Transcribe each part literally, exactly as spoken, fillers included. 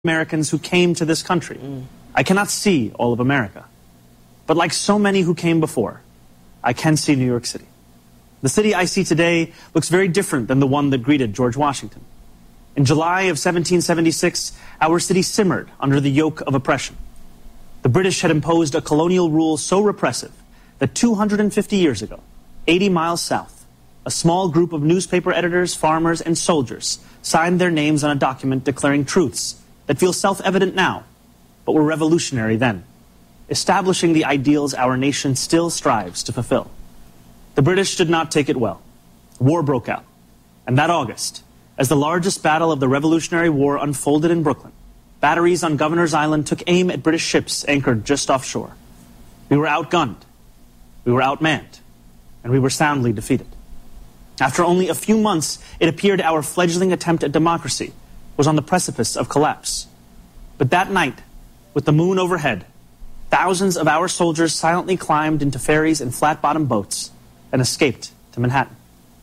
Americans who came to this country. Mm. I cannot see all of America. But like so many who came before, I can see New York City. The city I see today looks very different than the one that greeted George Washington. In July of seventeen seventy-six, our city simmered under the yoke of oppression. The British had imposed a colonial rule so repressive that two hundred fifty years ago, eighty miles south, a small group of newspaper editors, farmers, and soldiers signed their names on a document declaring truths that feel self-evident now, but were revolutionary then, establishing the ideals our nation still strives to fulfill. The British did not take it well. War broke out, and that August, as the largest battle of the Revolutionary War unfolded in Brooklyn, batteries on Governor's Island took aim at British ships anchored just offshore. We were outgunned, we were outmanned, and we were soundly defeated. After only a few months, it appeared our fledgling attempt at democracy was on the precipice of collapse. But that night, with the moon overhead, thousands of our soldiers silently climbed into ferries and flat-bottom boats and escaped to Manhattan.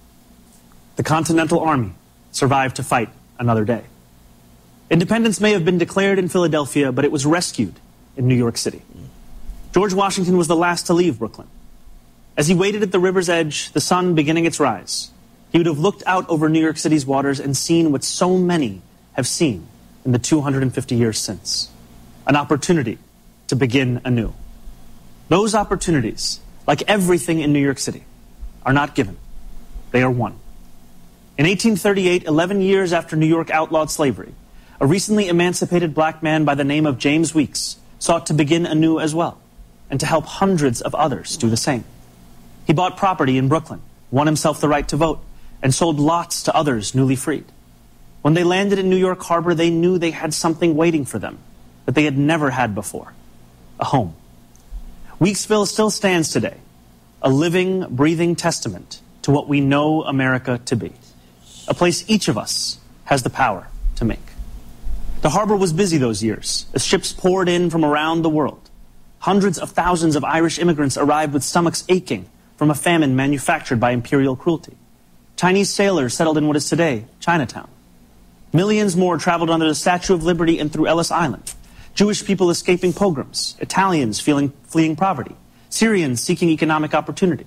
The Continental Army survived to fight another day. Independence may have been declared in Philadelphia, but it was rescued in New York City. George Washington was the last to leave Brooklyn. As he waited at the river's edge, the sun beginning its rise, he would have looked out over New York City's waters and seen what so many have seen in the two hundred fifty years since, an opportunity to begin anew. Those opportunities, like everything in New York City, are not given. They are won. In eighteen thirty-eight, eleven years after New York outlawed slavery, a recently emancipated black man by the name of James Weeks sought to begin anew as well, and to help hundreds of others do the same. He bought property in Brooklyn, won himself the right to vote, and sold lots to others newly freed. When they landed in New York Harbor, they knew they had something waiting for them that they had never had before, a home. Weeksville still stands today, a living, breathing testament to what we know America to be, a place each of us has the power to make. The harbor was busy those years as ships poured in from around the world. Hundreds of thousands of Irish immigrants arrived with stomachs aching from a famine manufactured by imperial cruelty. Chinese sailors settled in what is today Chinatown. Millions more traveled under the Statue of Liberty and through Ellis Island. Jewish people escaping pogroms, Italians feeling, fleeing poverty, Syrians seeking economic opportunity.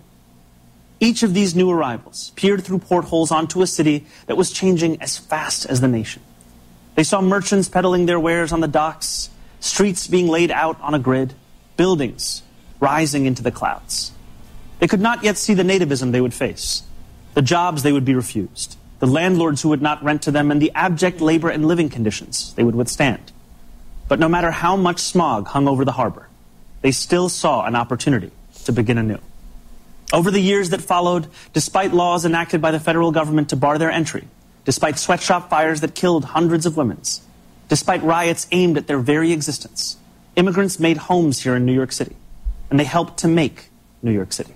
Each of these new arrivals peered through portholes onto a city that was changing as fast as the nation. They saw merchants peddling their wares on the docks, streets being laid out on a grid, buildings rising into the clouds. They could not yet see the nativism they would face, the jobs they would be refused, the landlords who would not rent to them, and the abject labor and living conditions they would withstand. But no matter how much smog hung over the harbor, they still saw an opportunity to begin anew. Over the years that followed, despite laws enacted by the federal government to bar their entry, despite sweatshop fires that killed hundreds of women, despite riots aimed at their very existence, immigrants made homes here in New York City, and they helped to make New York City.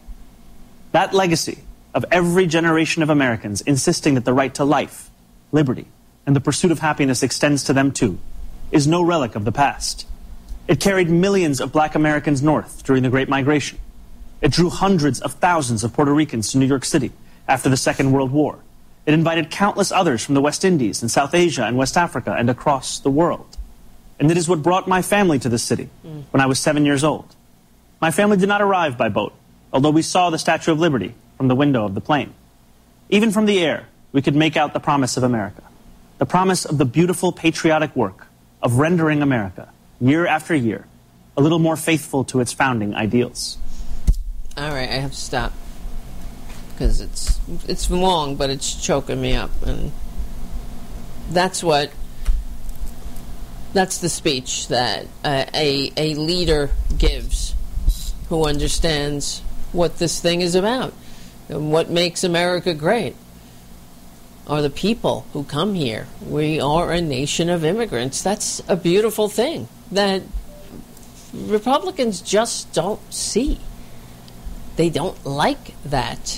That legacy of every generation of Americans insisting that the right to life, liberty, and the pursuit of happiness extends to them too, is no relic of the past. It carried millions of black Americans north during the Great Migration. It drew hundreds of thousands of Puerto Ricans to New York City after the Second World War. It invited countless others from the West Indies and South Asia and West Africa and across the world. And it is what brought my family to this city mm. when I was seven years old. My family did not arrive by boat, although we saw the Statue of Liberty from the window of the plane. Even from the air, we could make out the promise of America, the promise of the beautiful patriotic work of rendering America, year after year, a little more faithful to its founding ideals. All right, I have to stop, because it's it's long, but it's choking me up, and that's what, that's the speech that uh, a, a leader gives who understands what this thing is about. And what makes America great are the people who come here. We are a nation of immigrants. That's a beautiful thing that Republicans just don't see. They don't like that.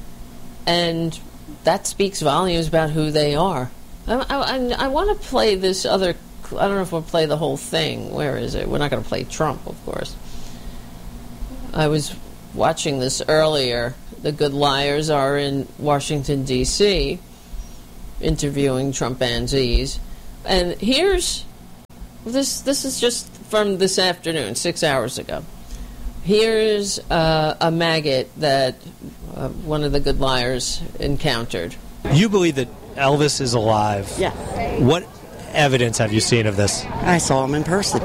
And that speaks volumes about who they are. I, I, I want to play this other, I don't know if we'll play the whole thing. Where is it? We're not going to play Trump, of course. I was watching this earlier. The Good Liars are in Washington, D C, interviewing Trumpanzees. And here's this this is just from this afternoon, six hours ago. Here's uh, a maggot that uh, one of the good liars encountered. You believe that Elvis is alive? Yeah. What evidence have you seen of this? I saw him in person.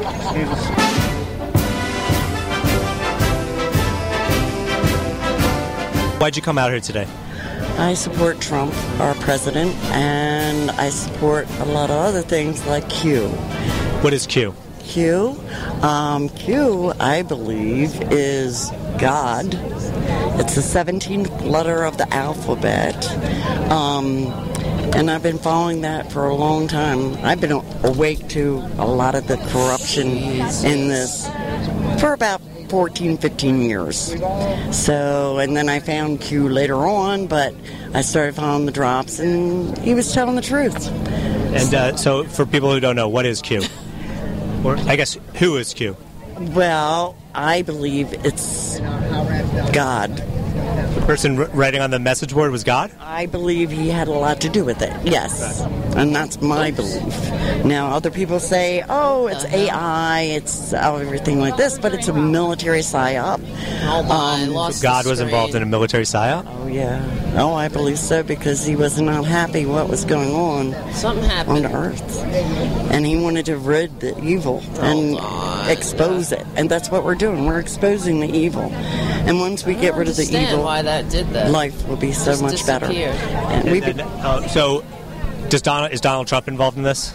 Why'd you come out here today? I support Trump, our president, and I support a lot of other things like Q. What is Q? Q? Um, Q, I believe, is God. It's the seventeenth letter of the alphabet. Um, and I've been following that for a long time. I've been awake to a lot of the corruption in this for about fourteen, fifteen years. So, and then I found Q later on, but I started following the drops, and he was telling the truth. And uh, so, for people who don't know, what is Q? Or, I guess, who is Q? Well, I believe it's God. The person r- writing on the message board was God? I believe he had a lot to do with it, yes. And that's my belief. Now, other people say, oh, it's A I, it's oh, everything like this, but it's a military psyop. Hold on, I lost So God the was involved in a military psyop? Oh, yeah. Oh, I believe so, because he was not happy what was going on Something happened. on Earth. And he wanted to rid the evil and on. expose it. And that's what we're doing. We're exposing the evil. And once we get rid of the understand evil, why that did that. life will be so Just much better. disappeared. And we And then, uh, so, does Donald, is Donald Trump involved in this?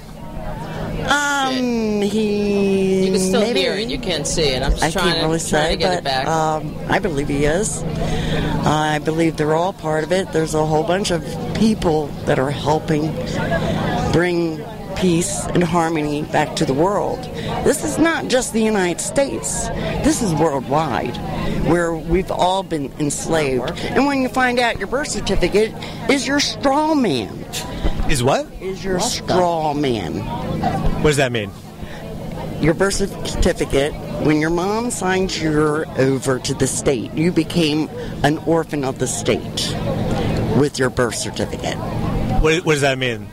Um, he. You can still maybe, hear it. You can't see it. I'm just I trying can't to really trying say, to get but it back. um, I believe he is. I believe they're all part of it. There's a whole bunch of people that are helping bring peace and harmony back to the world. This is not just the United States. This is worldwide, where we've all been enslaved. And when you find out your birth certificate is your straw man, Is what? is your straw man. What does that mean? Your birth certificate, when your mom signed you over to the state, you became an orphan of the state with your birth certificate. What, what does that mean?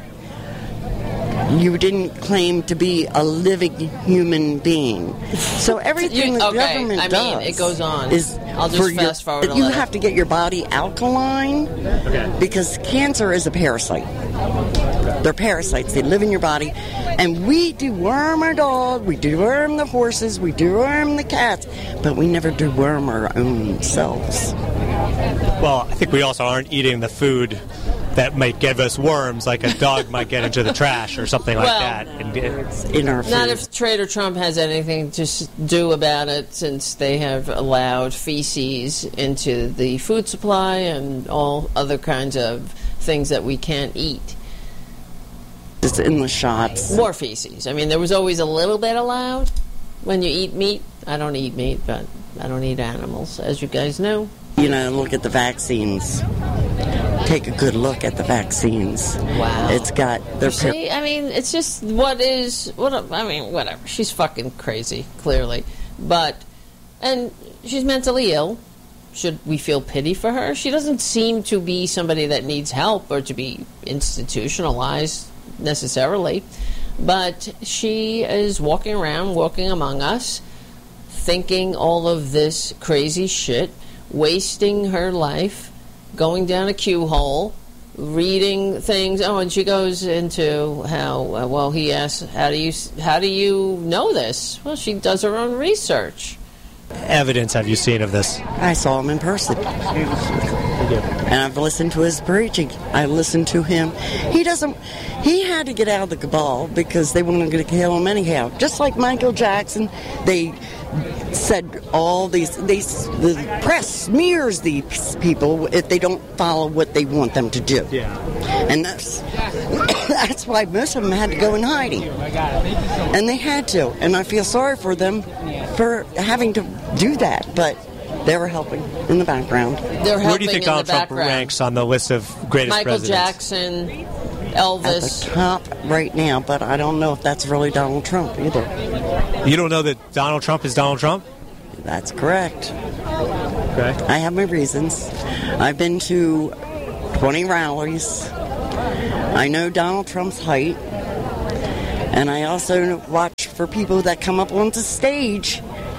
You didn't claim to be a living human being. So everything You- the okay, government I mean, does it goes on. is I'll just for your- fast forward a You little. have to get your body alkaline because cancer is a parasite. They're parasites. They live in your body. And we deworm our dog, we deworm the horses, we deworm the cats, but we never deworm our own selves. Well, I think we also aren't eating the food that might give us worms, like a dog might get into the trash or something like Well, that. And, uh, In our food. Not if Trader Trump has anything to s- do about it, since they have allowed feces into the food supply and all other kinds of things that we can't eat. It's in the shots. More feces. I mean, there was always a little bit allowed when you eat meat. I don't eat meat, but I don't eat animals, as you guys know. You know, look at the vaccines. Take a good look at the vaccines. Wow. It's got their par- See, I mean, it's just what is what. I mean, whatever. She's fucking crazy, clearly, but and she's mentally ill. Should we feel pity for her? She doesn't seem to be somebody that needs help or to be institutionalized necessarily, but she is walking around, walking among us, thinking all of this crazy shit, wasting her life, going down a Q hole, reading things. Oh, and she goes into how uh, well he asks, "How do you how do you know this?" Well, she does her own research. evidence have you seen of this? I saw him in person. And I've listened to his preaching. I listened to him. He doesn't, he had to get out of the cabal because they weren't going to kill him anyhow. Just like Michael Jackson, they said all these, they, the press smears these people if they don't follow what they want them to do. Yeah. And that's, that's why most of them had to go in hiding. And they had to. And I feel sorry for them for having to do that. But they were helping in the background. They're helping Where do you think in Donald the Trump background. ranks on the list of greatest Michael presidents? Jackson, At Elvis. the top right now, but I don't know if that's really Donald Trump either. You don't know that Donald Trump is Donald Trump? That's correct. Okay. I have my reasons. I've been to twenty rallies. I know Donald Trump's height. And I also watch for people that come up onto stage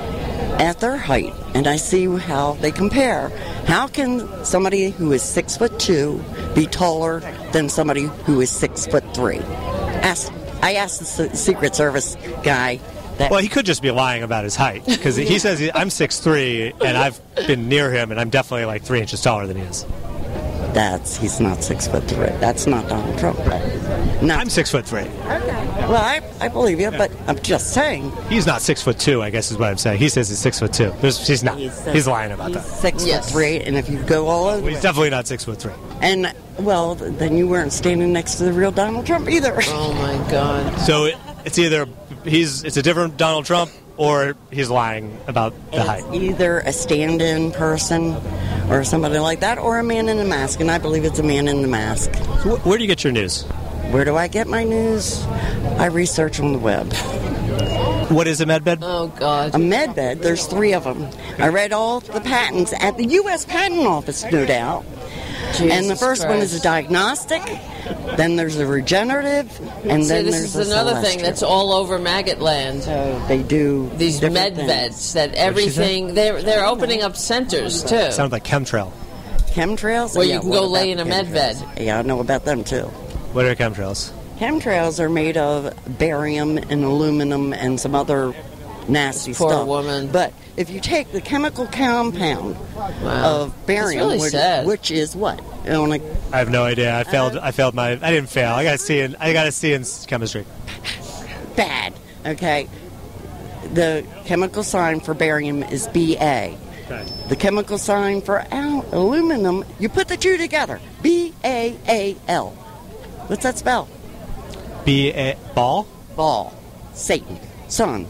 at their height, and I see how they compare. How can somebody who is six foot two be taller than somebody who is six foot three? Ask, I asked the S- Secret Service guy. That Well, he could just be lying about his height, because he says he, I'm six three, and I've been near him, and I'm definitely like three inches taller than he is. That's he's not six foot three. That's not Donald Trump. No. I'm six foot three. Well, I, I believe you, but I'm just saying. He's not six foot two, I guess is what I'm saying. He says he's six foot two. There's, he's not. He's, He's lying about he's that. Six Yes. foot three, and if you go all over, Well, he's definitely not six foot three. and well, then you weren't standing next to the real Donald Trump either. Oh my God. So it, it's either he's it's a different Donald Trump, or he's lying about the It's height. either a stand-in person or somebody like that, or a man in a mask, and I believe it's a man in the mask. So wh- where do you get your news? Where do I get my news? I research on the web. What is a medbed? Oh God. A med bed, there's three of them. I read all the patents at the U S Patent Office, no doubt. and the Jesus first one is a Christ. diagnostic, then there's a regenerative, and See, then this there's is a another thing celestial. that's all over maggot land. So they do These different med things. beds that she say? everything they're they're opening up centers too. Sounds like chemtrail. Chemtrails? Where you Yeah, can what go about lay in a med chemtrails? bed. Yeah, I know about them too. What are chemtrails? Chemtrails are made of barium and aluminum and some other nasty Poor stuff. woman. But if you take the chemical compound Wow. of barium, That's really which, sad. which is what? You know, like I have no idea. I failed. I failed my. I didn't fail. I got a C in. I got a C in s- chemistry. bad. Okay. The chemical sign for barium is B A. Okay. The chemical sign for al- aluminum, you put the two together. B A A L. What's that spell? B a ball. Ball. Satan. Son.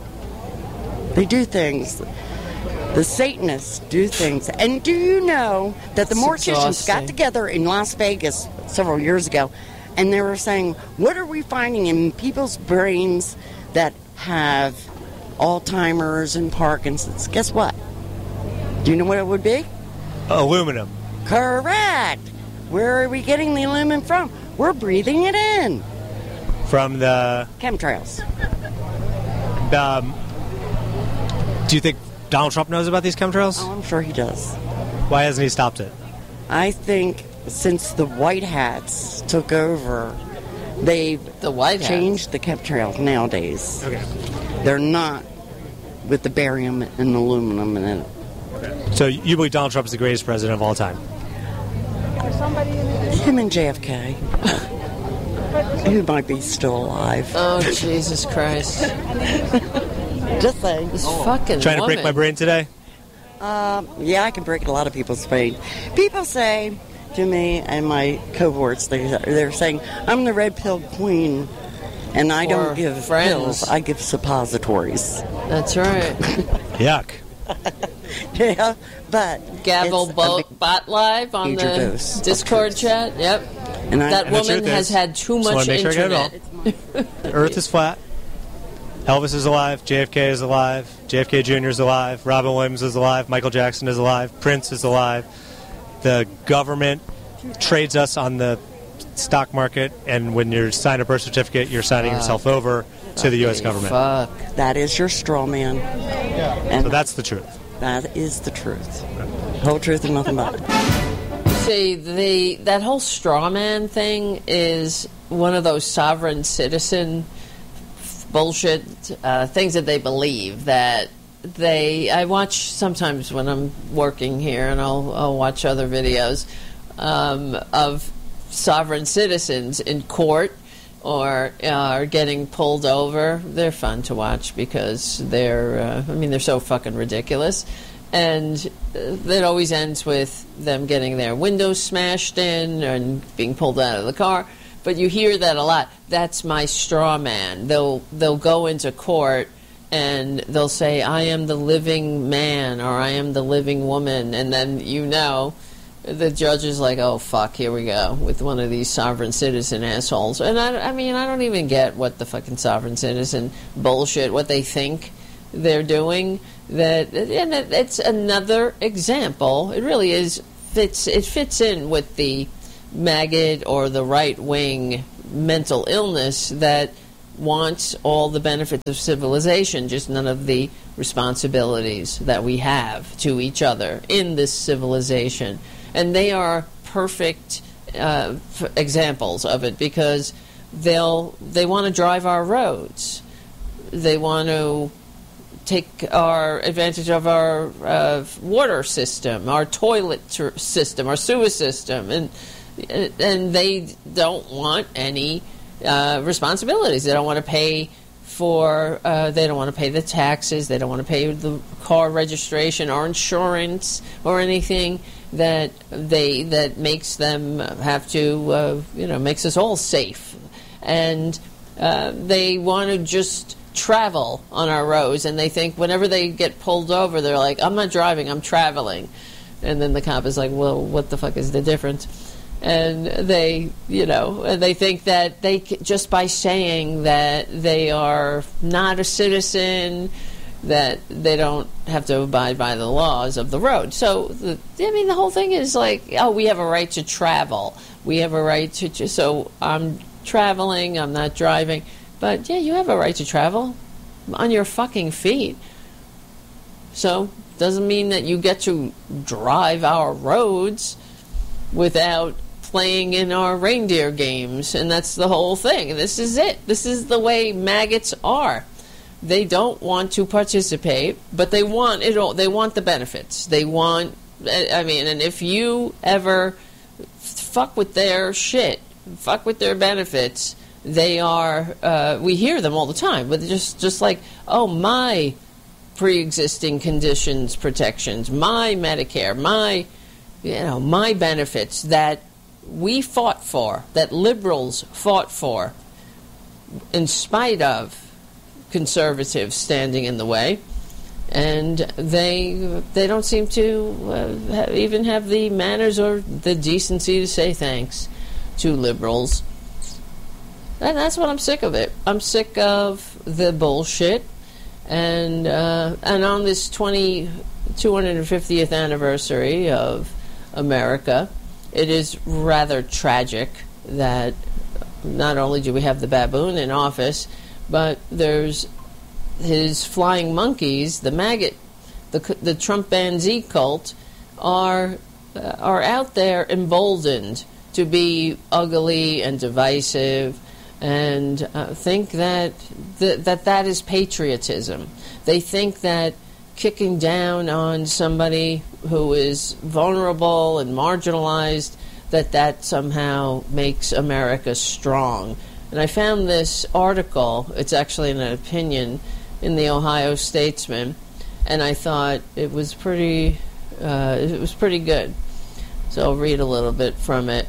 They do things. The Satanists do things. And do you know that the It's morticians exhausting. got together in Las Vegas several years ago, and they were saying, what are we finding in people's brains that have Alzheimer's and Parkinson's? Guess what? Do you know what it would be? Aluminum. Correct. Where are we getting the aluminum from? We're breathing it in. From the. Chemtrails. Um, do you think Donald Trump knows about these chemtrails? Oh, I'm sure he does. Why hasn't he stopped it? I think since the White Hats took over, they've The White Hats? changed the chemtrails nowadays. Okay. They're not with the barium and aluminum in it. So you believe Donald Trump is the greatest president of all time? Him and J F K. Who might be still alive. Oh Jesus Christ! Just saying. This fucking Trying to woman. break my brain today? Um, yeah, I can break a lot of people's brain. People say to me and my cohorts, they, they're saying, I'm the red pill queen, and I Or don't give friends. pills, I give suppositories. That's right. Yuck. Yeah, but Gavel it's a Bo- big- Bot Live on major the dose of Discord truth. chat. Yep. And I, That And the woman truth has is- had too just wanna much make sure I get it all. internet. The Earth is flat. Elvis is alive. J F K is alive. J F K Junior is alive. Robin Williams is alive. Michael Jackson is alive. Prince is alive. The government trades us on the stock market, and when you sign a birth certificate, you're signing yourself over to the U S government. Fuck. that is your straw man. And So that's the truth. that is the truth. Whole truth and nothing but it. See, the that whole straw man thing is one of those sovereign citizen bullshit uh, things that they believe that they. I watch sometimes when I'm working here, and I'll, I'll watch other videos um, of sovereign citizens in court or uh, are getting pulled over. They're fun to watch because they're. Uh, I mean, they're so fucking ridiculous. And it always ends with them getting their windows smashed in and being pulled out of the car. But you hear that a lot. That's my straw man. They'll they'll go into court and they'll say, "I am the living man" or "I am the living woman," and then you know the judge is like, "Oh fuck, here we go with one of these sovereign citizen assholes." And I, I mean, I don't even get what the fucking sovereign citizen bullshit, what they think they're doing. That and it, it's another example. It really is fits. It fits in with the maggot or the right wing mental illness that wants all the benefits of civilization, just none of the responsibilities that we have to each other in this civilization. And they are perfect uh, f- examples of it, because they'll they want to drive our roads. They want to take our advantage of our uh, water system, our toilet ter- system, our sewer system, and and they don't want any uh, responsibilities. They don't want to pay for. Uh, they don't want to pay the taxes. They don't want to pay the car registration or insurance or anything that they that makes them have to. Uh, you know, makes us all safe, and uh, they want to just travel on our roads, and they think whenever they get pulled over, they're like, I'm not driving, I'm traveling. And then the cop is like, well, what the fuck is the difference? And they, you know, and they think that they, just by saying that they are not a citizen, that they don't have to abide by the laws of the road. So, the, I mean, the whole thing is like, oh, we have a right to travel. We have a right to, so I'm traveling, I'm not driving. But, yeah, you have a right to travel on your fucking feet. So, doesn't mean that you get to drive our roads without playing in our reindeer games. And that's the whole thing. This is it. This is the way maggots are. They don't want to participate, but they want it all. They want the benefits. They want, I mean, and if you ever fuck with their shit, fuck with their benefits, they are, uh, we hear them all the time, but just, just like, oh, my pre-existing conditions protections, my Medicare, my, you know, my benefits that we fought for, that liberals fought for, in spite of conservatives standing in the way. And they they don't seem to uh, even have the manners or the decency to say thanks to liberals. And that's what I'm sick of it. I'm sick of the bullshit. And uh, and on this two hundred fiftieth anniversary of America, it is rather tragic that not only do we have the baboon in office, but there's his flying monkeys, the maggot, the the Trumpanzee cult, are uh, are out there emboldened to be ugly and divisive, and uh, think that th- that that is patriotism. They think that kicking down on somebody who is vulnerable and marginalized, that that somehow makes America strong. And I found this article, it's actually an opinion, in the Ohio Statesman, and I thought it was pretty uh, it was pretty good. So I'll read a little bit from it.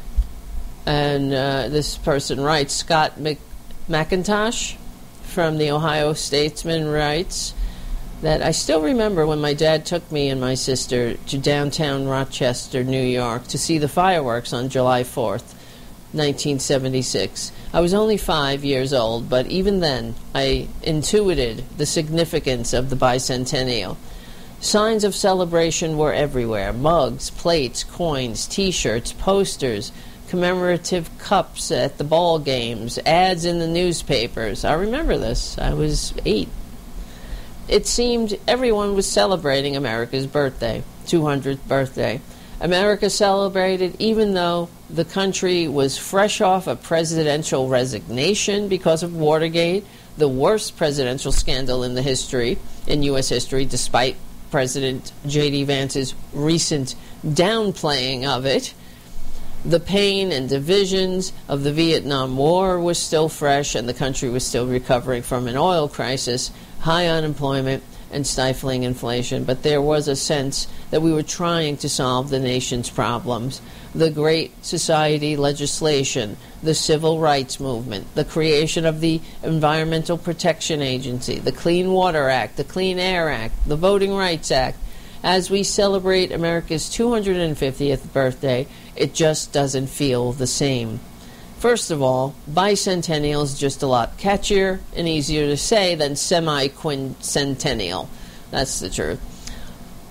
And uh, this person writes, Scott Mc- McIntosh from the Ohio Statesman writes that I still remember when my dad took me and my sister to downtown Rochester, New York, to see the fireworks on July fourth, nineteen seventy-six. I was only five years old, but even then I intuited the significance of the bicentennial. Signs of celebration were everywhere: mugs, plates, coins, T-shirts, posters, commemorative cups at the ball games, ads in the newspapers. I remember this. I was eight. It seemed everyone was celebrating America's birthday, two hundredth birthday. America celebrated even though the country was fresh off a presidential resignation because of Watergate, the worst presidential scandal in the history, in U S history, despite President J D Vance's recent downplaying of it. The pain and divisions of the Vietnam War was still fresh, and the country was still recovering from an oil crisis, high unemployment, and stifling inflation. But there was a sense that we were trying to solve the nation's problems. The Great Society legislation, the Civil Rights Movement, the creation of the Environmental Protection Agency, the Clean Water Act, the Clean Air Act, the Voting Rights Act. As we celebrate America's two hundred fiftieth birthday, it just doesn't feel the same. First of all, bicentennial is just a lot catchier and easier to say than semi-quincentennial. That's the truth.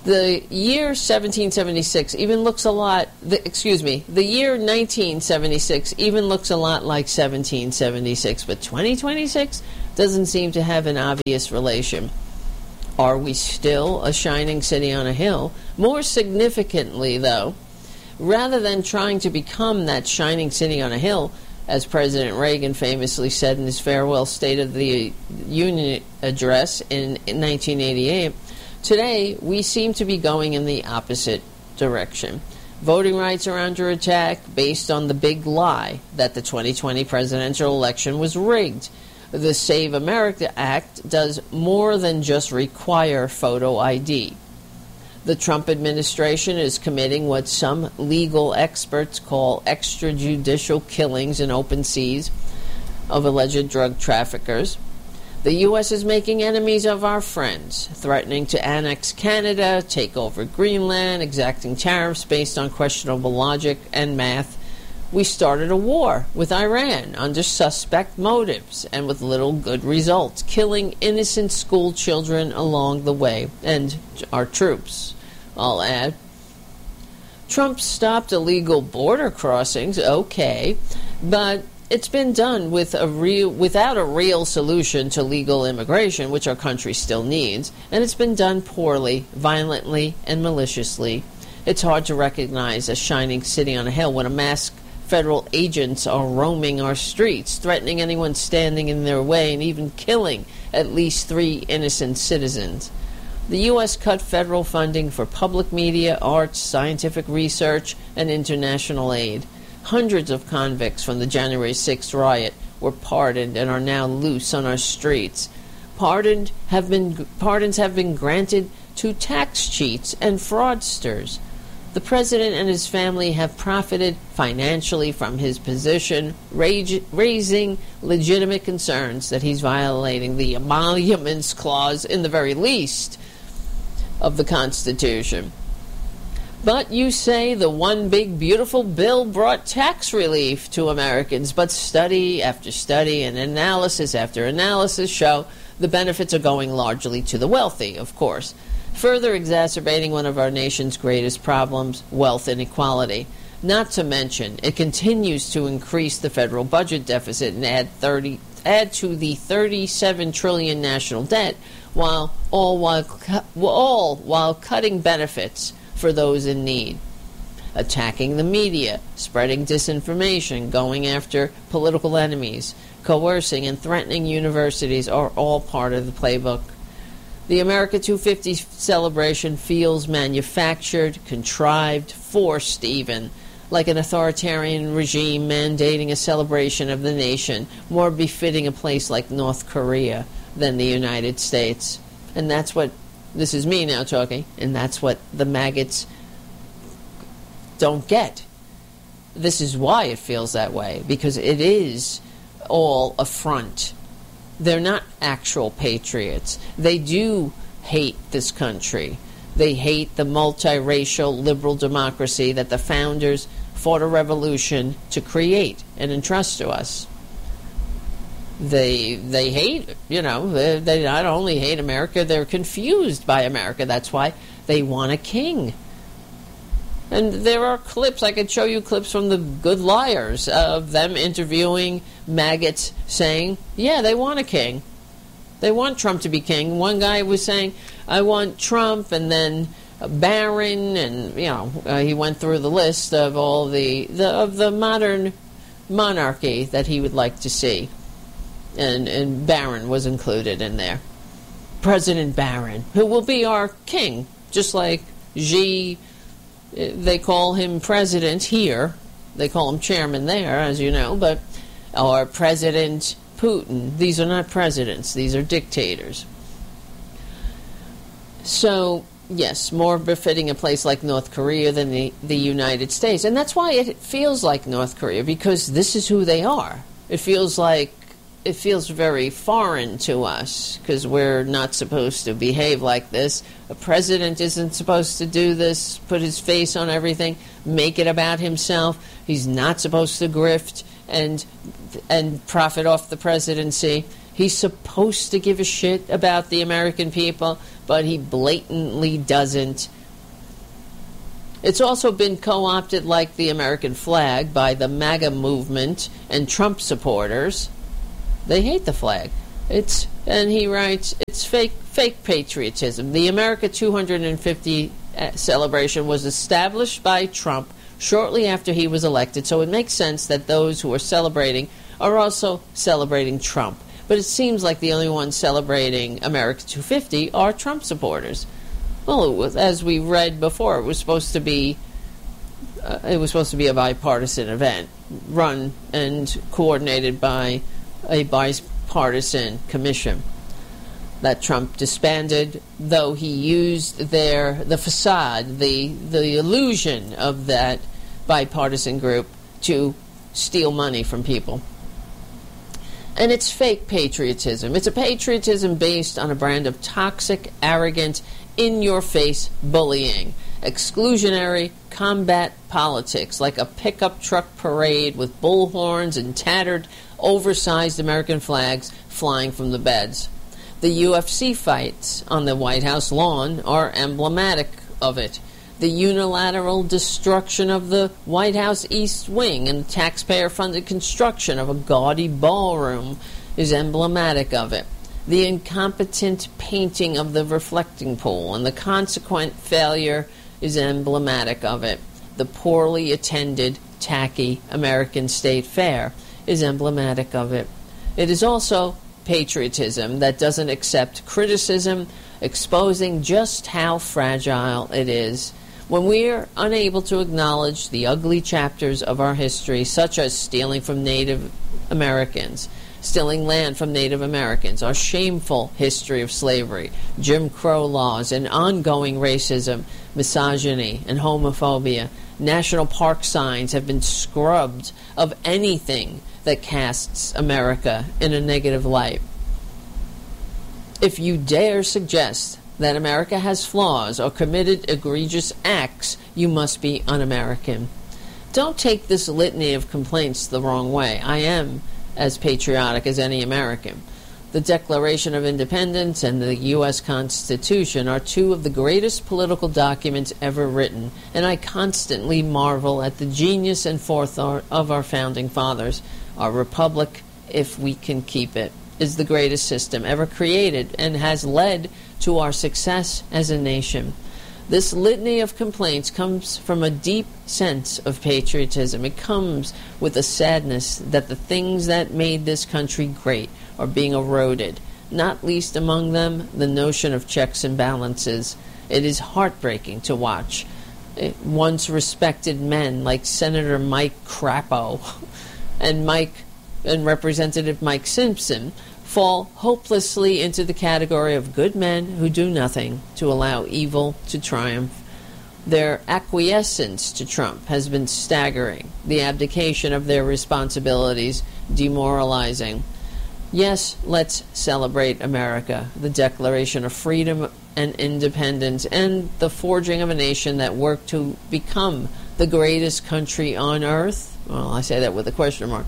The year seventeen seventy-six even looks a lot, the, excuse me, the year nineteen seventy-six even looks a lot like seventeen seventy-six, but twenty twenty-six doesn't seem to have an obvious relation. Are we still a shining city on a hill? More significantly, though, rather than trying to become that shining city on a hill, as President Reagan famously said in his farewell State of the Union address in nineteen eighty-eight, today we seem to be going in the opposite direction. Voting rights are under attack based on the big lie that the twenty twenty presidential election was rigged. The Save America Act does more than just require photo I D. The Trump administration is committing what some legal experts call extrajudicial killings in open seas of alleged drug traffickers. The U S is making enemies of our friends, threatening to annex Canada, take over Greenland, exacting tariffs based on questionable logic and math. We started a war with Iran under suspect motives and with little good results, killing innocent school children along the way, and our troops, I'll add. Trump stopped illegal border crossings, okay, but it's been done with a real, without a real solution to legal immigration, which our country still needs, and it's been done poorly, violently, and maliciously. It's hard to recognize a shining city on a hill when a masked federal agents are roaming our streets, threatening anyone standing in their way and even killing at least three innocent citizens. The U S cut federal funding for public media, arts, scientific research, and international aid. Hundreds of convicts from the January sixth riot were pardoned and are now loose on our streets. Pardoned have been, pardons have been granted to tax cheats and fraudsters. The president and his family have profited financially from his position, rage, raising legitimate concerns that he's violating the Emoluments Clause, in the very least, of the Constitution. But you say the one big beautiful bill brought tax relief to Americans, but study after study and analysis after analysis show the benefits are going largely to the wealthy, of course, further exacerbating one of our nation's greatest problems, wealth inequality. Not to mention, it continues to increase the federal budget deficit and add thirty add to the thirty-seven trillion national debt, while all while cu- all while cutting benefits for those in need. Attacking the media, spreading disinformation, going after political enemies, coercing and threatening universities are all part of the playbook. The America two fifty celebration feels manufactured, contrived, forced even, like an authoritarian regime mandating a celebration of the nation more befitting a place like North Korea than the United States. And that's what, this is me now talking, and that's what the maggots don't get. This is why it feels that way, because it is all a front. They're not actual patriots. They do hate this country. They hate the multiracial liberal democracy that the founders fought a revolution to create and entrust to us. They they hate, you know, they, they not only hate America, they're confused by America. That's why they want a king. And there are clips, I could show you clips from the Good Liars of them interviewing maggots saying, yeah, they want a king. They want Trump to be king. One guy was saying, I want Trump, and then Barron, and, you know, uh, he went through the list of all the, the of the modern monarchy that he would like to see. And, and Barron was included in there. President Barron, who will be our king, just like Xi. They call him president here. They call him chairman there, as you know, but or President Putin. These are not presidents. These are dictators. So, yes, more befitting a place like North Korea than the, the United States. And that's why it feels like North Korea, because this is who they are. It feels like It feels very foreign to us because we're not supposed to behave like this. A president isn't supposed to do this, put his face on everything, make it about himself. He's not supposed to grift and and profit off the presidency. He's supposed to give a shit about the American people, but he blatantly doesn't. It's also been co-opted like the American flag by the MAGA movement and Trump supporters. They hate the flag. It's and he writes, it's fake fake patriotism. The America two hundred fifty celebration was established by Trump shortly after he was elected, so it makes sense that those who are celebrating are also celebrating Trump. But it seems like the only ones celebrating America two fifty are Trump supporters. Well, it was, as we read before, it was supposed to be uh, it was supposed to be a bipartisan event, run and coordinated by a bipartisan commission that Trump disbanded, though he used their the facade, the the illusion of that bipartisan group to steal money from people. And it's fake patriotism. It's a patriotism based on a brand of toxic, arrogant, in-your-face bullying, exclusionary combat politics, like a pickup truck parade with bullhorns and tattered, oversized American flags flying from the beds. The U F C fights on the White House lawn are emblematic of it. The unilateral destruction of the White House East Wing and taxpayer-funded construction of a gaudy ballroom is emblematic of it. The incompetent painting of the reflecting pool and the consequent failure is emblematic of it. The poorly attended, tacky American State Fair is emblematic of it. It is also patriotism that doesn't accept criticism, exposing just how fragile it is. When we're unable to acknowledge the ugly chapters of our history, such as stealing from Native Americans, stealing land from Native Americans, our shameful history of slavery, Jim Crow laws, and ongoing racism, misogyny, and homophobia, national park signs have been scrubbed of anything that casts America in a negative light. If you dare suggest that America has flaws or committed egregious acts, you must be un-American. Don't take this litany of complaints the wrong way. I am as patriotic as any American. The Declaration of Independence and the U S Constitution are two of the greatest political documents ever written, and I constantly marvel at the genius and forethought of our founding fathers. Our republic, if we can keep it, is the greatest system ever created and has led to our success as a nation. This litany of complaints comes from a deep sense of patriotism. It comes with a sadness that the things that made this country great are being eroded, not least among them the notion of checks and balances. It is heartbreaking to watch once respected men like Senator Mike Crapo and Mike and Representative Mike Simpson fall hopelessly into the category of good men who do nothing to allow evil to triumph. Their acquiescence to Trump has been staggering, the abdication of their responsibilities demoralizing. Yes, let's celebrate America, the Declaration of Freedom and Independence, and the forging of a nation that worked to become the greatest country on earth. Well, I say that with a question mark.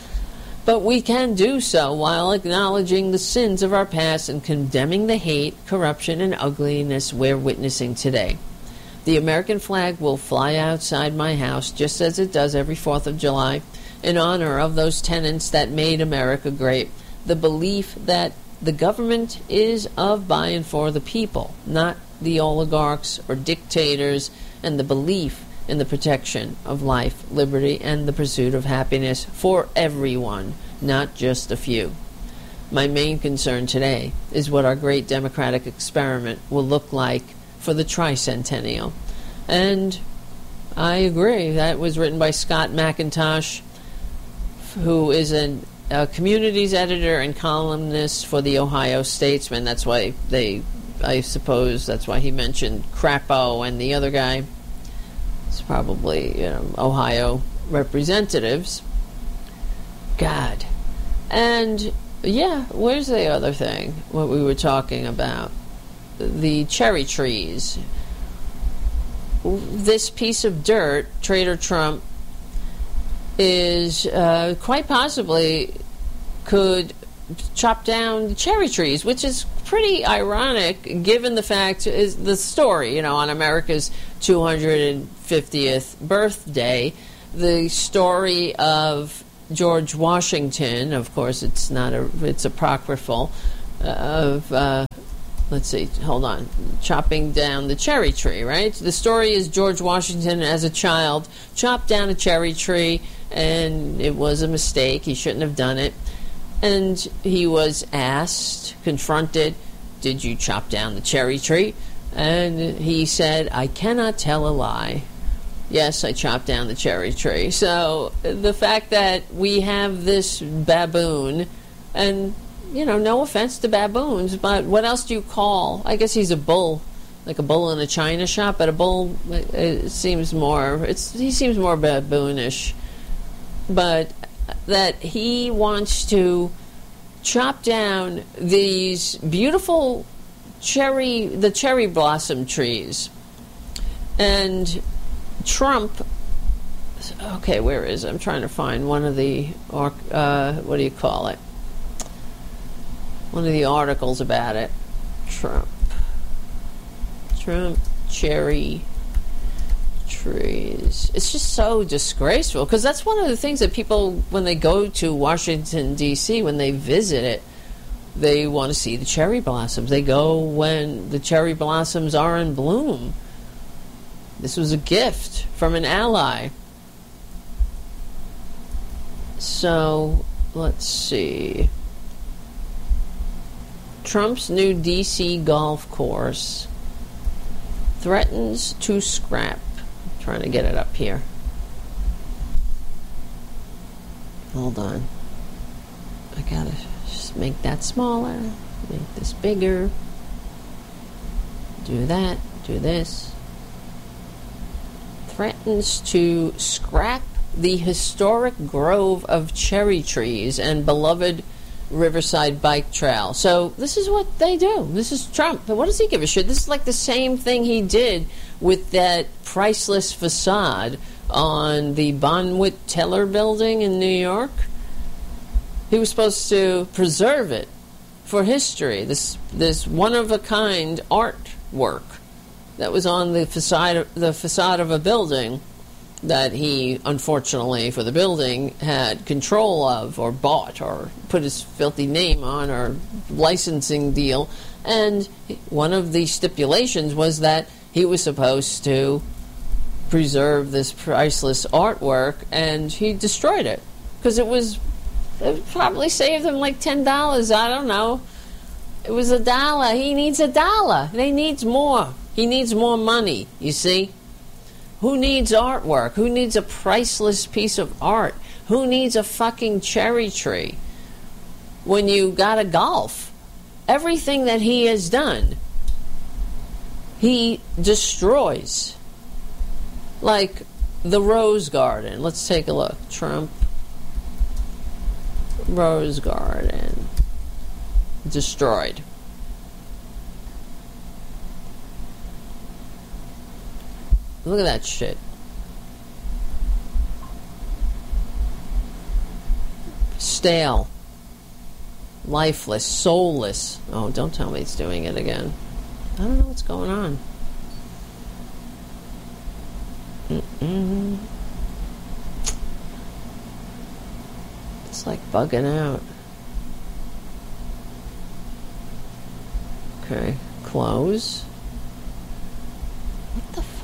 But we can do so while acknowledging the sins of our past and condemning the hate, corruption, and ugliness we're witnessing today. The American flag will fly outside my house just as it does every fourth of July in honor of those tenets that made America great. The belief that the government is of, by, and for the people, not the oligarchs or dictators, and the belief in the protection of life, liberty, and the pursuit of happiness for everyone, not just a few. My main concern today is what our great democratic experiment will look like for the tricentennial. And I agree. That was written by Scott McIntosh, who is an, a communities editor and columnist for the Ohio Statesman. That's why they, I suppose, that's why he mentioned Crapo and the other guy. It's probably, you know, Ohio representatives. God. And, yeah, where's the other thing, what we were talking about? The cherry trees. This piece of dirt, Trader Trump, is uh, quite possibly could chop down cherry trees, which is pretty ironic given the fact is the story, you know, on America's two hundred fiftieth birthday, the story of George Washington. Of course, it's not a, it's apocryphal. Uh, of uh, let's see, hold on, chopping down the cherry tree. Right. The story is George Washington, as a child, chopped down a cherry tree, and it was a mistake. He shouldn't have done it. And he was asked, confronted, did you chop down the cherry tree? And he said, I cannot tell a lie. Yes, I chopped down the cherry tree. So the fact that we have this baboon, and, you know, no offense to baboons, but what else do you call? I guess he's a bull, like a bull in a china shop, but a bull it seems more, it's he seems more baboonish. But that he wants to chop down these beautiful cherry, the cherry blossom trees. And Trump, okay, where is it? I'm trying to find one of the, uh, what do you call it? One of the articles about it. Trump. Trump cherry trees. It's just so disgraceful, because that's one of the things that people, when they go to Washington, D C, when they visit it, they want to see the cherry blossoms. They go when the cherry blossoms are in bloom. This was a gift from an ally. So, let's see. Trump's new D C golf course threatens to scrap. Trying to get it up here. Hold on. I gotta just make that smaller, make this bigger, do that, do this. Threatens to scrap the historic grove of cherry trees and beloved Riverside bike trail. So this is what they do. This is Trump. But what does he give a shit? This is like the same thing he did with that priceless facade on the Bonwit Teller building in New York. He was supposed to preserve it for history. This this one-of-a-kind artwork that was on the facade the facade of a building that he, unfortunately for the building, had control of or bought or put his filthy name on, or licensing deal. And one of the stipulations was that he was supposed to preserve this priceless artwork, and he destroyed it. Because it was, it probably saved him like ten dollars, I don't know. It was a dollar. He needs a dollar. He needs more. He needs more money, you see? Who needs artwork? Who needs a priceless piece of art? Who needs a fucking cherry tree when you got a golf? Everything that he has done, he destroys. Like the Rose Garden. Let's take a look. Trump Rose Garden. Destroyed. Look at that shit. Stale. Lifeless. Soulless. Oh, don't tell me it's doing it again. I don't know what's going on. Mm-mm. It's like bugging out. Okay. Close. What the fuck?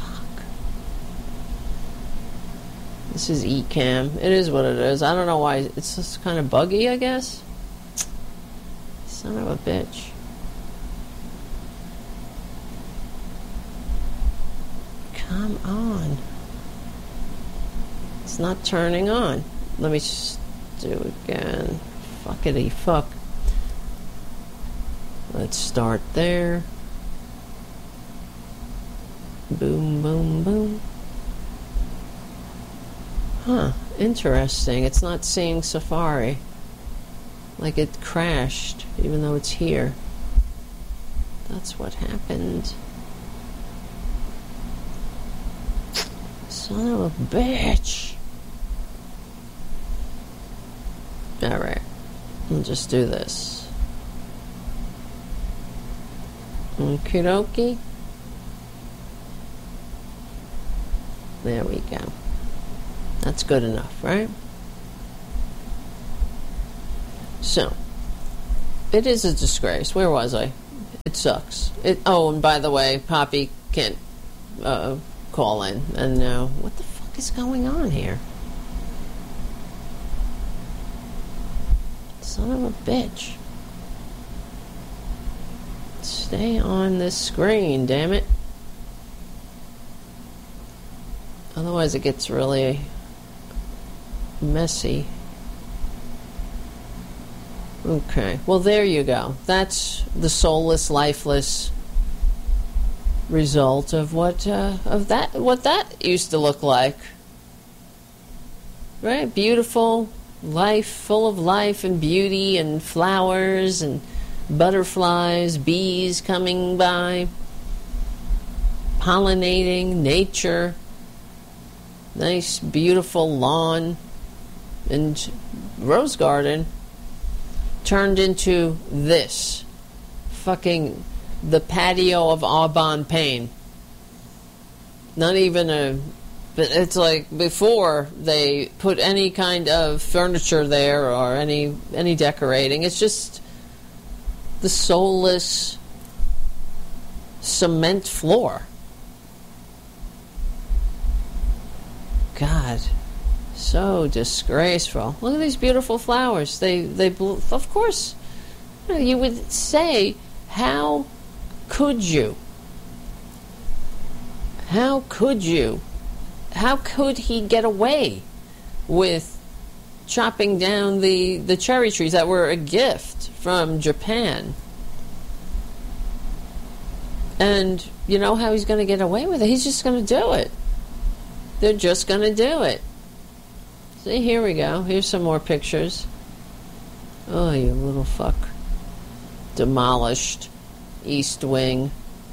This is Ecamm. It is what it is. I don't know why. It's just kind of buggy, I guess. Son of a bitch. Come on. It's not turning on. Let me just do it again. Fuckity fuck. Let's start there. Boom, boom, boom. Huh, interesting. It's not seeing Safari. Like it crashed, even though it's here. That's what happened. Son of a bitch. Alright. I'll just do this. Okie dokie. There we go. That's good enough, right? So, it is a disgrace. Where was I? It sucks. It. Oh, and by the way, Poppy can't uh, call in. And now, uh, what the fuck is going on here? Son of a bitch. Stay on this screen, damn it. Otherwise it gets really messy. Okay, well there you go. That's the soulless, lifeless result of what uh, of that what that used to look like. Right? Beautiful life, full of life and beauty and flowers and butterflies, bees coming by, pollinating, nature, nice beautiful lawn and rose garden turned into this fucking the patio of Aubon Pain. Not even a But it's like before they put any kind of furniture there or any any decorating. It's just the soulless cement floor. God, so disgraceful. Look at these beautiful flowers. They they blew, of course. You know, you would say, how could you? How could you? How could he get away with chopping down the, the cherry trees that were a gift from Japan? And you know how he's going to get away with it? He's just going to do it. They're just going to do it. See, here we go. Here's some more pictures. Oh, you little fuck. Demolished East Wing.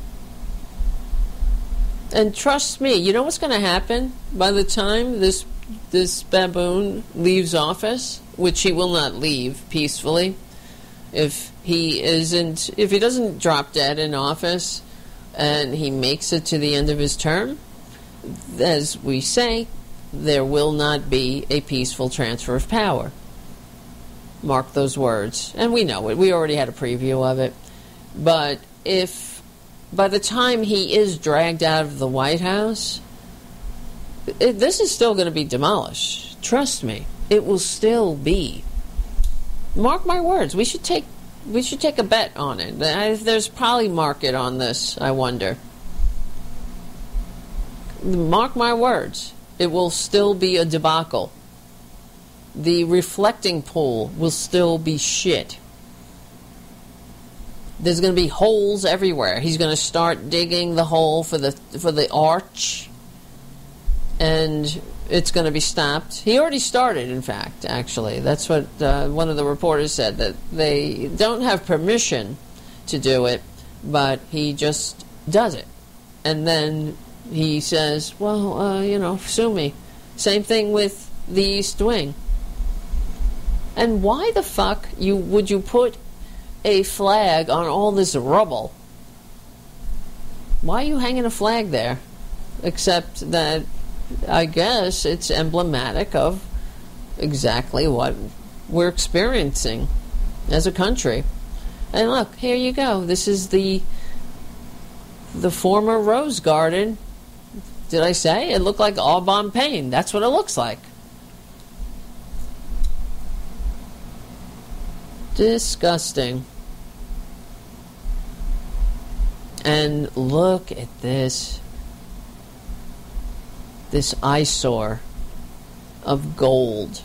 And trust me, you know what's going to happen by the time this this baboon leaves office, which he will not leave peacefully. If he isn't, if he doesn't drop dead in office, and he makes it to the end of his term, as we say, there will not be a peaceful transfer of power. Mark those words, and we know it. We already had a preview of it. But if by the time he is dragged out of the White House, it, this is still going to be demolished. Trust me, it will still be. Mark my words. We should take we should take a bet on it. There's probably market on this, I wonder. Mark my words. It will still be a debacle. The reflecting pool will still be shit. There's going to be holes everywhere. He's going to start digging the hole for the for the arch, and it's going to be stopped. He already started, in fact, actually. That's what uh, one of the reporters said, that they don't have permission to do it, but he just does it. And then he says, well, uh, you know, sue me. Same thing with the East Wing. And why the fuck you would you put a flag on all this rubble? Why are you hanging a flag there? Except that I guess it's emblematic of exactly what we're experiencing as a country. And look, here you go. This is the the former Rose Garden. Did I say? It looked like Aubon Pain. That's what it looks like. Disgusting. And look at this. This eyesore of gold.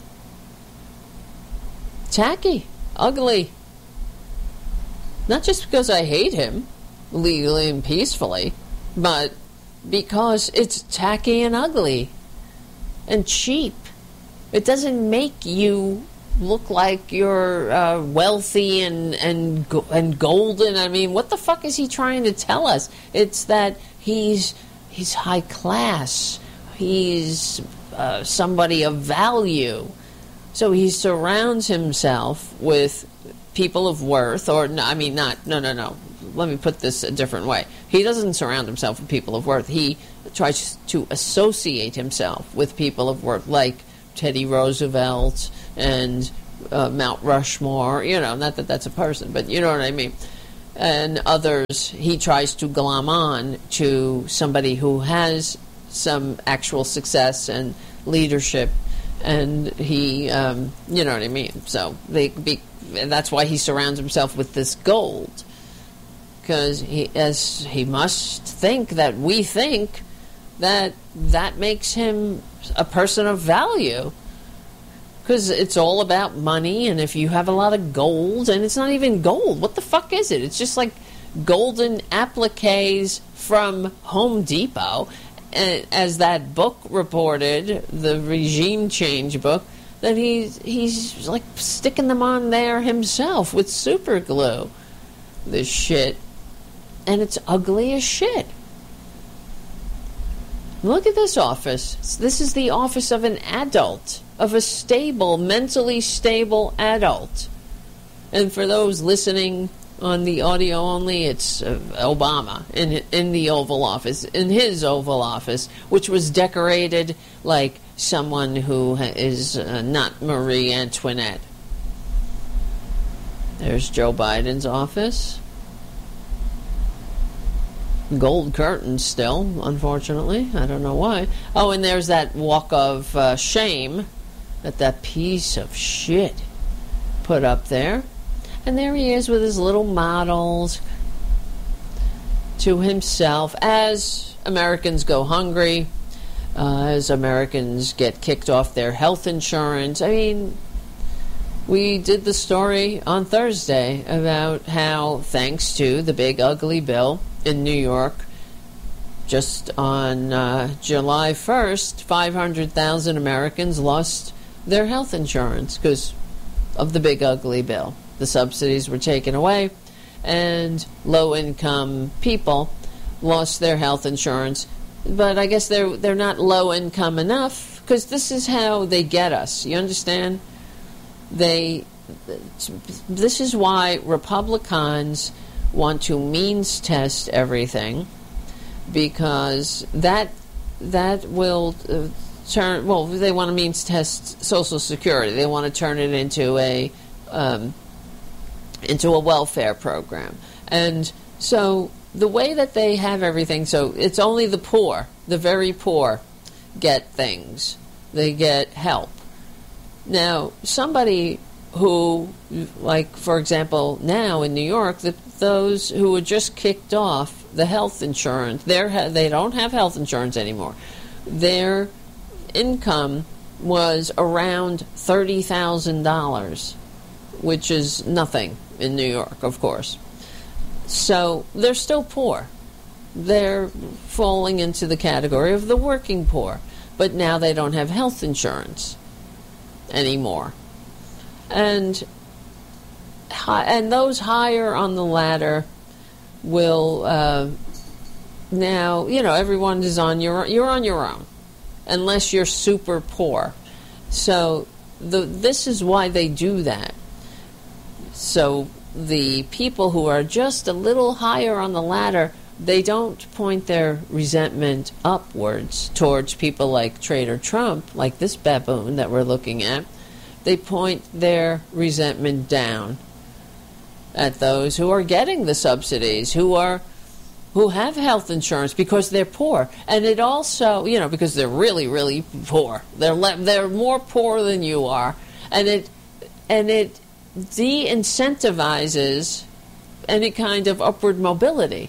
Tacky. Ugly. Not just because I hate him, legally and peacefully, but because it's tacky and ugly. And cheap. It doesn't make you look like you're uh, wealthy and and and golden. I mean, what the fuck is he trying to tell us? It's that he's he's high class. He's uh, somebody of value. So he surrounds himself with people of worth, or, no, I mean, not, no, no, no. Let me put this a different way. He doesn't surround himself with people of worth. He tries to associate himself with people of worth, like Teddy Roosevelt and uh, Mount Rushmore. You know, not that that's a person, but you know what I mean. And others, he tries to glom on to somebody who has some actual success and leadership, and he, um, you know what I mean. So they be, that's why he surrounds himself with this gold. Because he, as he must think that we think that that makes him a person of value. Because it's all about money, and if you have a lot of gold, and it's not even gold, what the fuck is it? It's just like golden appliques from Home Depot. And as that book reported, the regime change book, that he's, he's like sticking them on there himself with super glue. This shit. And it's ugly as shit. Look at this office. This is the office of an adult, of a stable, mentally stable adult. And for those listening on the audio only, it's uh, Obama in in the Oval Office, in his Oval Office, which was decorated like someone who is uh, not Marie Antoinette. There's Joe Biden's office. Gold curtains still, unfortunately. I don't know why. Oh, and there's that walk of uh, shame that that piece of shit put up there. And there he is with his little models to himself as Americans go hungry, uh, as Americans get kicked off their health insurance. I mean, we did the story on Thursday about how, thanks to the big ugly bill in New York, just on uh, July first, five hundred thousand Americans lost their health insurance because of the big ugly bill. The subsidies were taken away, and low-income people lost their health insurance. But I guess they're they're not low-income enough, because this is how they get us. You understand? They. This is why Republicans want to means test everything, because that that will uh, turn. Well, they want to means test Social Security. They want to turn it into a um, into a welfare program, and so the way that they have everything, so it's only the poor, the very poor, get things. They get help. Now, somebody who, like, for example, now in New York, the, those who were just kicked off the health insurance, they're, they don't have health insurance anymore. Their income was around thirty thousand dollars, which is nothing in New York, of course. So they're still poor. They're falling into the category of the working poor. But now they don't have health insurance anymore. And and those higher on the ladder will uh, now, you know, everyone is on your you're on your own, unless you're super poor. So the this is why they do that. So the people who are just a little higher on the ladder, they don't point their resentment upwards towards people like Trader Trump, like this baboon that we're looking at. They point their resentment down at those who are getting the subsidies, who are who have health insurance because they're poor. And it also, you know, because they're really, really poor. They're le- they're more poor than you are. And it and it de-incentivizes any kind of upward mobility.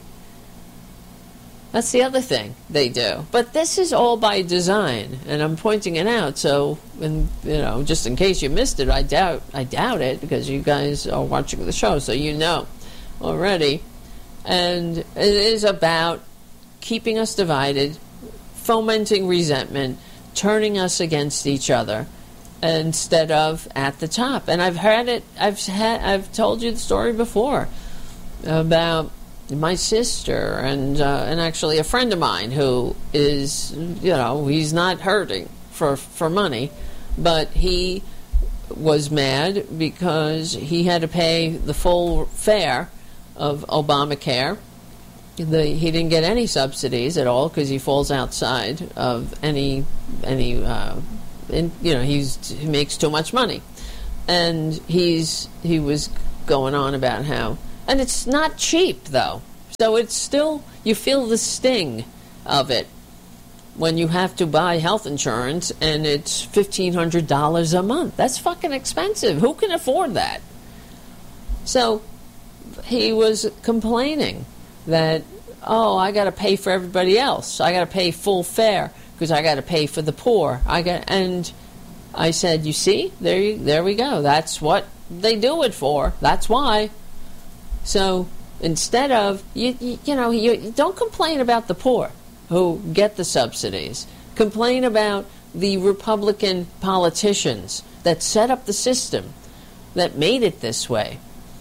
That's the other thing they do. But this is all by design, and I'm pointing it out. So, and, you know, just in case you missed it, I doubt I doubt it, because you guys are watching the show, so you know already. And it is about keeping us divided, fomenting resentment, turning us against each other, instead of at the top. And I've heard it. I've had. I've told you the story before about my sister and uh, and actually a friend of mine who is, you know, he's not hurting for for money, but he was mad because he had to pay the full fare of Obamacare. The, he didn't get any subsidies at all because he falls outside of any any. Uh, in, you know, he's he makes too much money, and he's he was going on about how, and it's not cheap though. So it's still, you feel the sting of it when you have to buy health insurance and it's fifteen hundred dollars a month. That's fucking expensive. Who can afford that? So he was complaining that, oh, I got to pay for everybody else. I got to pay full fare because I got to pay for the poor. I got, and I said, you see, there, you, there we go. That's what they do it for. That's why. So instead of, you, you, you know, you, you don't complain about the poor who get the subsidies. Complain about the Republican politicians that set up the system, that made it this way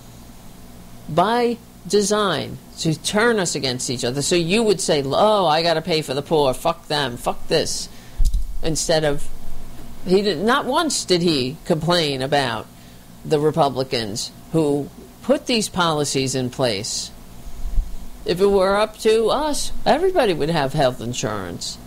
by design, to turn us against each other. So you would say, oh, I got to pay for the poor, fuck them, fuck this. Instead of, he did, not once did he complain about the Republicans who put these policies in place. If it were up to us, everybody would have health insurance.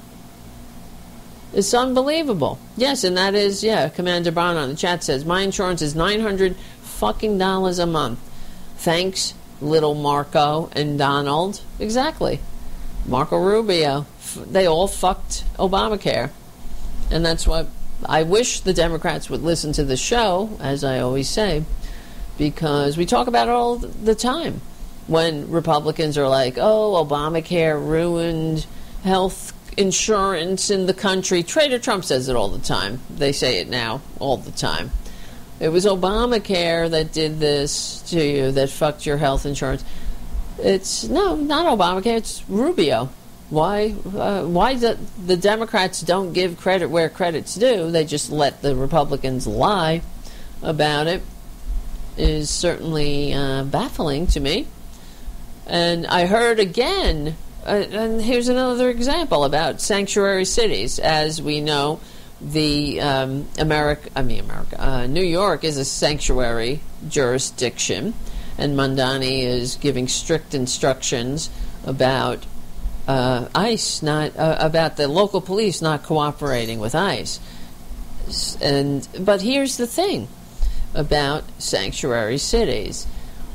It's unbelievable. Yes, and that is, yeah, Commander Brown on the chat says, my insurance is nine hundred fucking dollars a month. Thanks, little Marco and Donald. Exactly. Marco Rubio. They all fucked Obamacare. And that's what I wish the Democrats would listen to the show, as I always say, because we talk about it all the time. When Republicans are like, oh, Obamacare ruined health insurance in the country. Trader Trump says it all the time. They say it now all the time. It was Obamacare that did this to you, that fucked your health insurance. It's, no, not Obamacare, it's Rubio. Why uh, Why the, the Democrats don't give credit where credit's due, they just let the Republicans lie about it, is certainly uh, baffling to me. And I heard again, uh, and here's another example about sanctuary cities. As we know, the um, America, I mean America, uh, New York is a sanctuary jurisdiction, and Mondani is giving strict instructions about uh, ICE, not uh, about the local police not cooperating with ICE. And but here's the thing about sanctuary cities.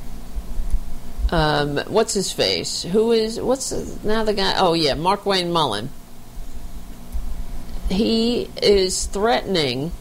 Um, what's his face? Who is, what's the, now the guy? Oh, yeah, Mark Wayne Mullen. He is threatening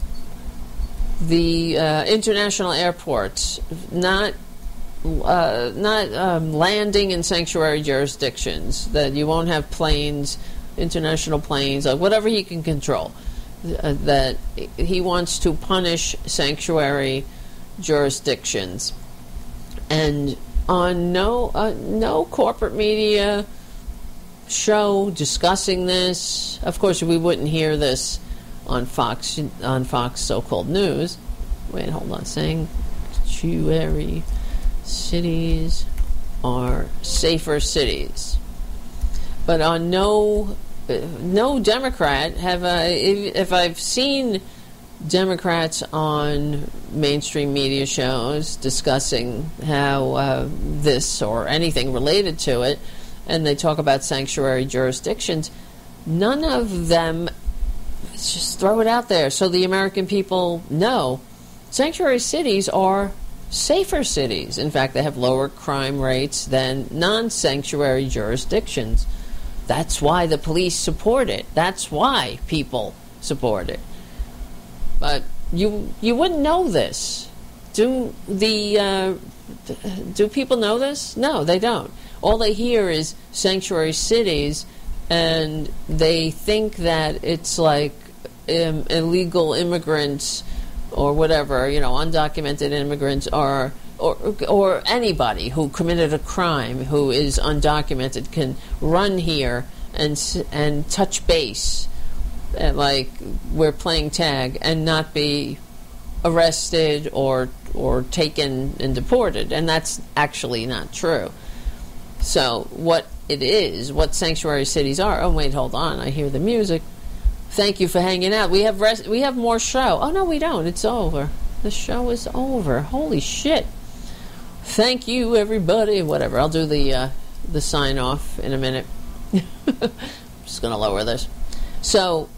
the uh, international airports, not uh, not um, landing in sanctuary jurisdictions, that you won't have planes, international planes, like whatever he can control, uh, that he wants to punish sanctuary jurisdictions. And on no uh, no corporate media show discussing this. Of course, we wouldn't hear this on Fox on Fox so-called news. Wait, hold on. Sanctuary cities are safer cities, but on no no Democrat have I. If, if I've seen Democrats on mainstream media shows discussing how uh, this or anything related to it, and they talk about sanctuary jurisdictions, none of them, just throw it out there so the American people know, sanctuary cities are safer cities. In fact, they have lower crime rates than non-sanctuary jurisdictions. That's why the police support it. That's why people support it. But you you wouldn't know this. Do the uh, do people know this? No, they don't. All they hear is sanctuary cities, and they think that it's like um, illegal immigrants or whatever, you know, undocumented immigrants are, or or anybody who committed a crime who is undocumented can run here and and touch base. Like we're playing tag and not be arrested or or taken and deported, and that's actually not true. So what it is, what sanctuary cities are, oh wait, hold on, I hear the music. Thank you for hanging out. We have rest, we have more show. Oh, no, we don't. It's over. The show is over. Holy shit. Thank you, everybody. Whatever. I'll do the uh, the sign off in a minute. Just going to lower this. So,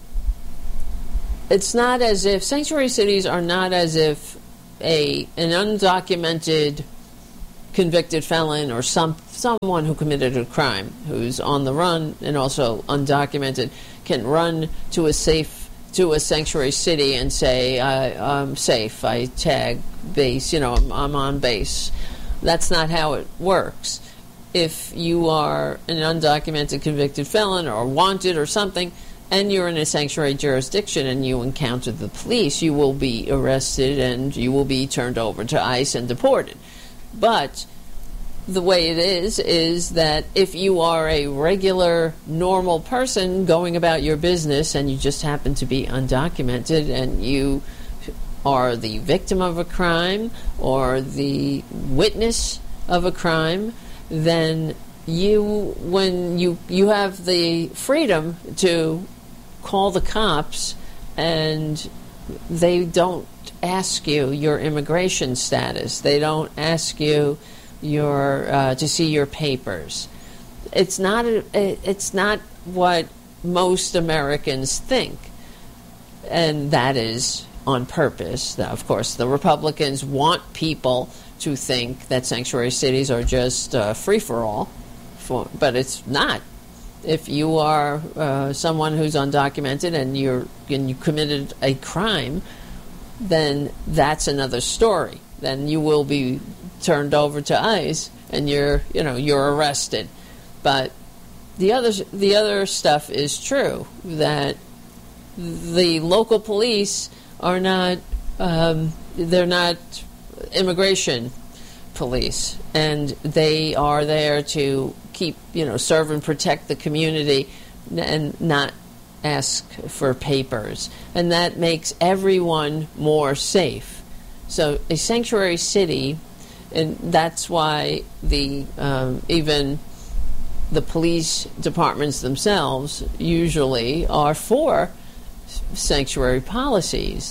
it's not as if sanctuary cities are not as if a an undocumented convicted felon or some someone who committed a crime who's on the run and also undocumented can run to a safe to a sanctuary city and say, I, I'm safe, I tag base, you know, I'm, I'm on base. That's not how it works. If you are an undocumented convicted felon or wanted or something, and you're in a sanctuary jurisdiction and you encounter the police, you will be arrested and you will be turned over to ICE and deported. But the way it is, is that if you are a regular, normal person going about your business and you just happen to be undocumented and you are the victim of a crime or the witness of a crime, then you, when you, you have the freedom to call the cops and they don't ask you your immigration status. They don't ask you your uh, to see your papers. It's not a, it's not what most Americans think, and that is on purpose. Now, of course, the Republicans want people to think that sanctuary cities are just uh, free for all, for, but it's not. If you are uh, someone who's undocumented and you're and you committed a crime, then that's another story. Then you will be turned over to ICE and you're you know you're arrested. But the other the other stuff is true, that the local police are not um, they're not immigration police, and they are there to keep, you know, serve and protect the community and not ask for papers. And that makes everyone more safe. So a sanctuary city, and that's why the um, even the police departments themselves usually are for sanctuary policies.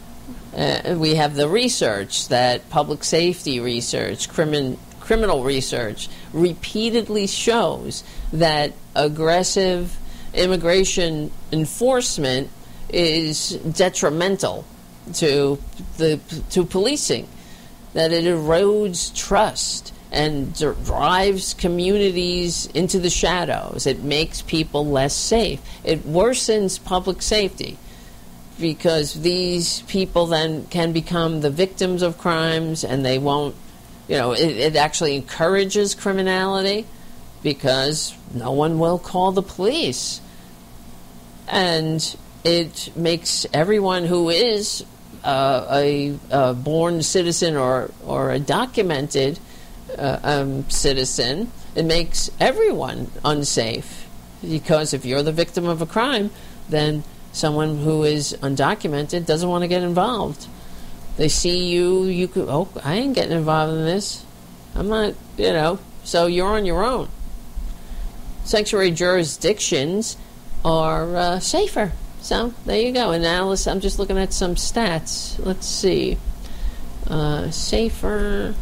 Uh, we have the research, that public safety research, crimin- criminal research, repeatedly shows that aggressive immigration enforcement is detrimental to the to policing, that it erodes trust and d- drives communities into the shadows. It makes people less safe. It worsens public safety, because these people then can become the victims of crimes, and they won't, you know, it, it actually encourages criminality because no one will call the police. And it makes everyone who is uh, a, a born citizen or, or a documented uh, um, citizen, it makes everyone unsafe. Because if you're the victim of a crime, then someone who is undocumented doesn't want to get involved. They see you, you could, oh, I ain't getting involved in this. I'm not, you know, so you're on your own. Sanctuary jurisdictions are uh, safer. So there you go. And now let's, I'm just looking at some stats. Let's see. Uh, safer.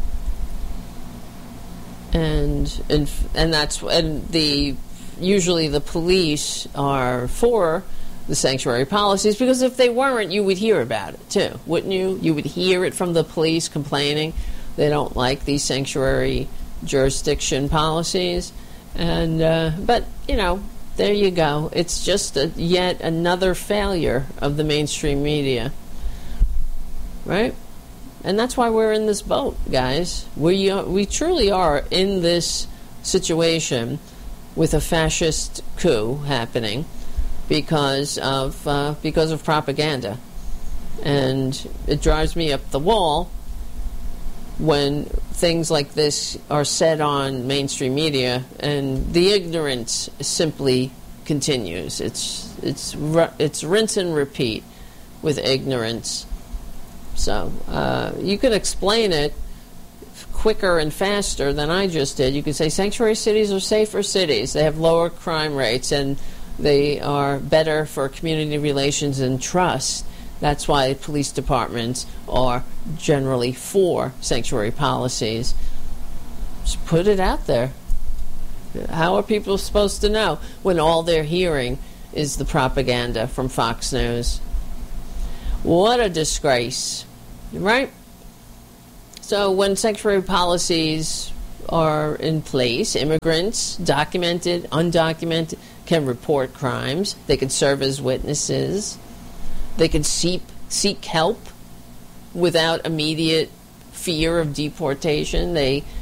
And, and, and that's, and the, usually the police are for the sanctuary policies, because if they weren't, you would hear about it too, wouldn't you? You would hear it from the police complaining they don't like these sanctuary jurisdiction policies. And uh, but you know, there you go. It's just a, yet another failure of the mainstream media, right? And that's why we're in this boat, guys. We uh, we truly are in this situation with a fascist coup happening, because of uh, because of propaganda. And it drives me up the wall when things like this are said on mainstream media, and the ignorance simply continues. It's it's it's rinse and repeat with ignorance. So uh, you could explain it quicker and faster than I just did. You could say sanctuary cities are safer cities. They have lower crime rates, and They are better for community relations and trust. That's why police departments are generally for sanctuary policies. Just put it out there. How are people supposed to know when all they're hearing is the propaganda from Fox News? What a disgrace, right? So when sanctuary policies are in place, immigrants, documented, undocumented, can report crimes. They can serve as witnesses. They can seek, seek help without immediate fear of deportation. They